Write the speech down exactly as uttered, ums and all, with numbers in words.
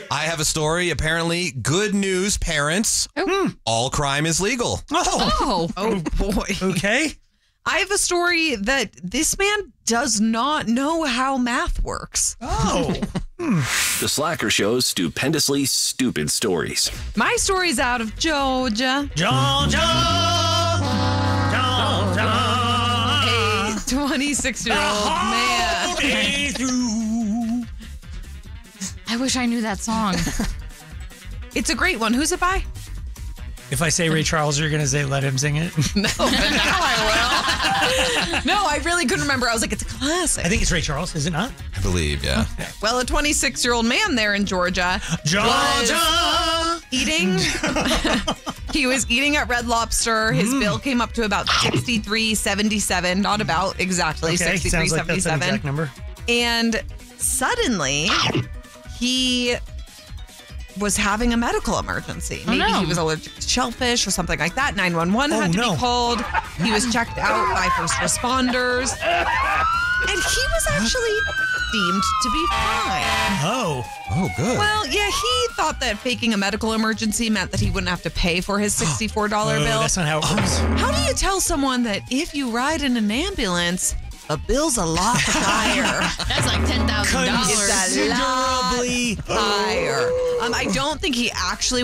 I have a story. Apparently, good news, parents. Oh. All crime is legal. Oh. Oh, boy. Okay. I have a story that this man does not know how math works. Oh. The Slacker Show's stupendously stupid stories. My story's out of Georgia. Georgia. Georgia. A twenty-six-year-old man. Day through. I wish I knew that song. It's a great one. Who's it by? If I say Ray Charles, you're going to say let him sing it? No, but now I will. No, I really couldn't remember. I was like, it's a classic. I think it's Ray Charles, is it not? I believe, yeah. Well, a twenty-six-year-old man there in Georgia Georgia. eating. He was eating at Red Lobster. His Mm. bill came up to about sixty-three seventy-seven. Not about exactly Okay, sixty-three sounds like that's an seventy-seven. exact number. And suddenly, he was having a medical emergency. Oh, Maybe no. he was allergic to shellfish or something like that. nine one one Oh, had to no. be called. He was checked out by first responders. And he was actually deemed to be fine. Oh. Oh, good. Well, yeah, he thought that faking a medical emergency meant that he wouldn't have to pay for his sixty-four dollars Oh, bill. that's not how it works. How do you tell someone that if you ride in an ambulance, the bill's a lot higher? That's like ten thousand dollars. It's a lot Considerably higher. Um, I don't think he actually